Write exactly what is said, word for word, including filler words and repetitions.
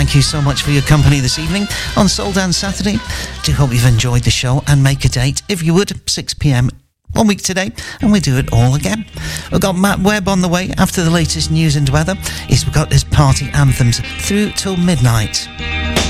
thank you so much for your company this evening on Soul Dance Saturday. Do hope you've enjoyed the show, and make a date, if you would, six p.m. one week today, and we do it all again. We've got Matt Webb on the way after the latest news and weather. He's got his party anthems through till midnight.